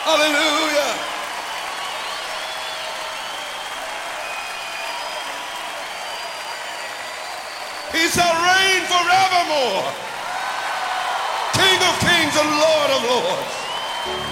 Hallelujah. He shall reign forevermore. King of kings and Lord of lords.